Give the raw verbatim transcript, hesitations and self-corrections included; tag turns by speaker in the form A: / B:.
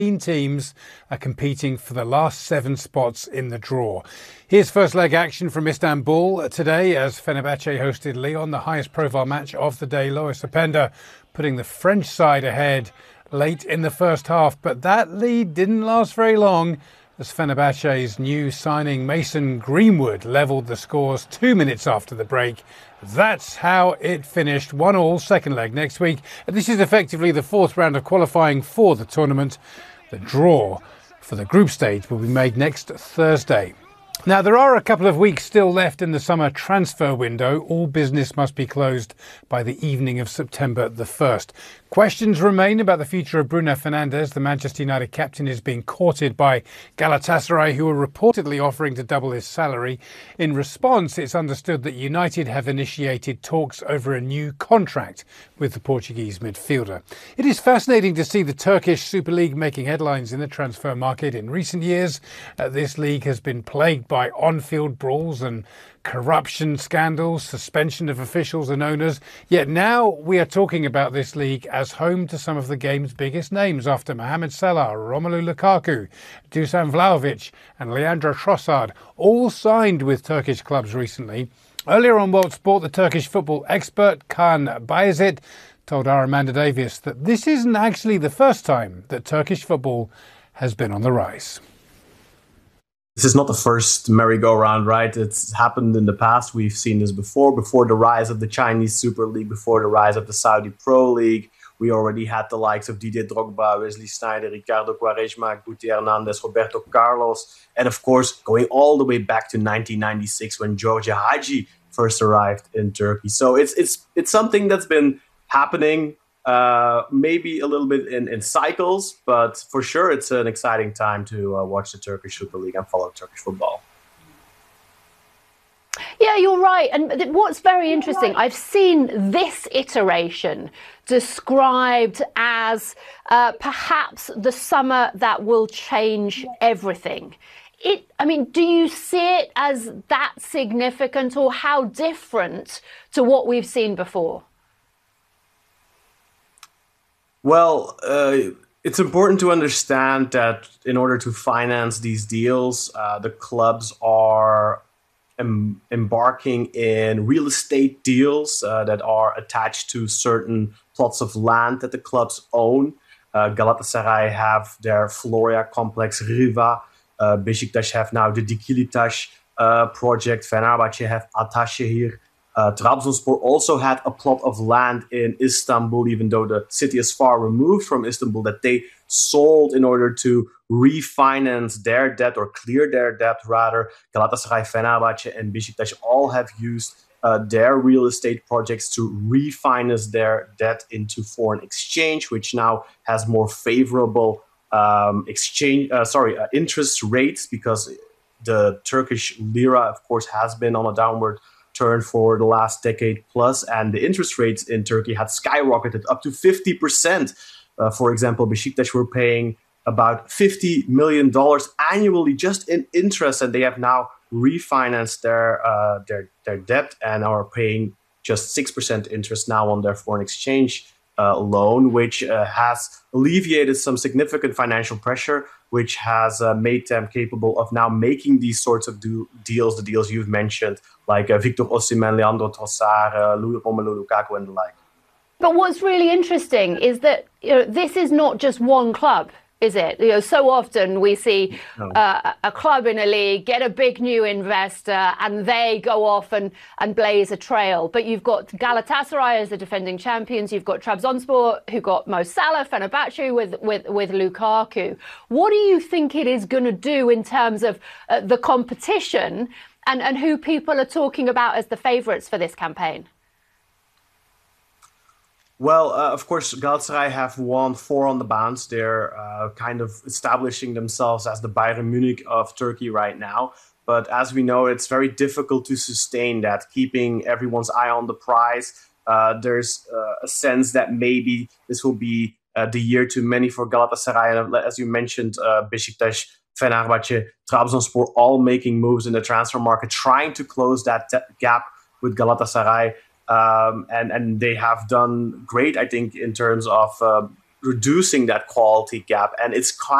A: teams are competing for the last seven spots in the draw. Here's first leg action from Istanbul today as Fenerbahce hosted Lyon, the highest profile match of the day. Lois Openda putting the French side ahead late in the first half, but that lead didn't last very long as Fenerbahce's new signing Mason Greenwood levelled the scores two minutes after the break. That's how it finished, one all, second leg next week. This is effectively the fourth round of qualifying for the tournament. The draw for the group stage will be made next Thursday. Now, there are a couple of weeks still left in the summer transfer window. All business must be closed by the evening of September the first. Questions remain about the future of Bruno Fernandes. The Manchester United captain is being courted by Galatasaray, who are reportedly offering to double his salary. In response, it's understood that United have initiated talks over a new contract with the Portuguese midfielder. It is fascinating to see the Turkish Super League making headlines in the transfer market in recent years. Uh, this league has been plagued by on-field brawls and corruption scandals, suspension of officials and owners. Yet now we are talking about this league as home to some of the game's biggest names after Mohamed Salah, Romelu Lukaku, Dusan Vlahovic and Leandro Trossard, all signed with Turkish clubs recently. Earlier on World Sport, the Turkish football expert Kaan Bayezid told our Amanda Davies that this isn't actually the first time that Turkish football has been on the rise.
B: This is not the first merry-go-round, right? It's happened in the past. We've seen this before, before the rise of the Chinese Super League, before the rise of the Saudi Pro League. We already had the likes of Didier Drogba, Wesley Sneijder, Ricardo Quaresma, Guti Hernandez, Roberto Carlos, and of course, going all the way back to nineteen ninety-six when Georgia Hagi first arrived in Turkey. So it's it's it's something that's been happening Uh, maybe a little bit in, in cycles, but for sure it's an exciting time to uh, watch the Turkish Super League and follow Turkish football.
C: Yeah, you're right. And what's very interesting, I've seen this iteration described as uh, perhaps the summer that will change everything. It, I mean, do you see it as that significant, or how different to what we've seen before?
B: Well, uh, it's important to understand that in order to finance these deals, uh, the clubs are em- embarking in real estate deals uh, that are attached to certain plots of land that the clubs own. Uh, Galatasaray have their Floria complex, Riva. Uh, Beşiktaş have now the Dikilitas uh, project. Fenerbahce have Ataşehir. Uh, Trabzonspor also had a plot of land in Istanbul, even though the city is far removed from Istanbul, that they sold in order to refinance their debt or clear their debt, rather. Galatasaray, Fenerbahce and Beşiktaş all have used uh, their real estate projects to refinance their debt into foreign exchange, which now has more favorable um, exchange, uh, sorry, uh, interest rates, because the Turkish lira, of course, has been on a downward turn for the last decade plus, and the interest rates in Turkey had skyrocketed up to fifty percent. Uh, for example, Beşiktaş were paying about fifty million dollars annually just in interest, and they have now refinanced their uh, their their debt and are paying just six percent interest now on their foreign exchange uh, loan, which uh, has alleviated some significant financial pressure, which has uh, made them capable of now making these sorts of do- deals, the deals you've mentioned, like uh, Victor Osimhen, Leandro Trossard, uh, Romelu Lukaku, and the like.
C: But what's really interesting is that, you know, this is not just one club, is it? You know, so often we see uh, a club in a league get a big new investor and they go off and, and blaze a trail. But you've got Galatasaray as the defending champions. You've got Trabzonspor, who got Mo Salah, Fenerbahce with, with, with Lukaku. What do you think it is going to do in terms of uh, the competition and, and who people are talking about as the favourites for this campaign?
B: Well, uh, of course, Galatasaray have won four on the bounce. They're uh, kind of establishing themselves as the Bayern Munich of Turkey right now. But as we know, it's very difficult to sustain that, keeping everyone's eye on the prize. Uh, there's uh, a sense that maybe this will be uh, the year too many for Galatasaray. And as you mentioned, uh, Beşiktaş, Fenerbahce, Trabzonspor all making moves in the transfer market, trying to close that t- gap with Galatasaray. Um, and, and they have done great, I think, in terms of uh, reducing that quality gap, and it's